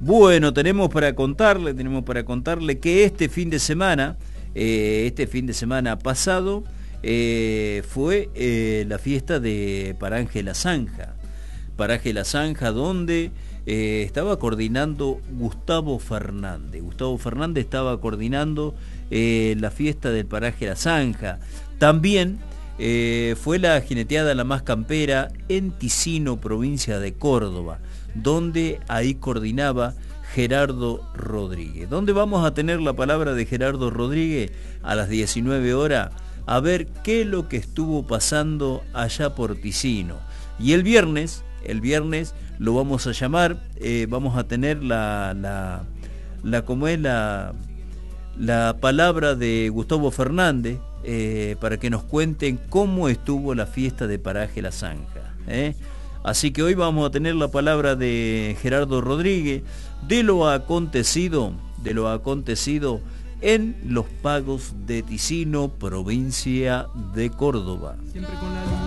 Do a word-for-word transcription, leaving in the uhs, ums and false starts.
Bueno, tenemos para contarle, tenemos para contarle que este fin de semana, eh, este fin de semana pasado, eh, fue eh, la fiesta de Paraje La Zanja. Paraje La Zanja, donde eh, estaba coordinando Gustavo Fernández. Gustavo Fernández estaba coordinando eh, la fiesta del Paraje La Zanja. También eh, fue la jineteada La Más Campera en Ticino, provincia de Córdoba, donde ahí coordinaba Gerardo Rodríguez. ¿Dónde vamos a tener la palabra de Gerardo Rodríguez? A las diecinueve horas, a ver qué es lo que estuvo pasando allá por Ticino. Y el viernes, el viernes lo vamos a llamar, eh, vamos a tener la, la, la, como es la, la palabra de Gustavo Fernández, eh, para que nos cuenten cómo estuvo la fiesta de Paraje La Zanja, ¿eh? Así que hoy vamos a tener la palabra de Gerardo Rodríguez de lo acontecido, de lo acontecido en los pagos de Ticino, provincia de Córdoba. Siempre con la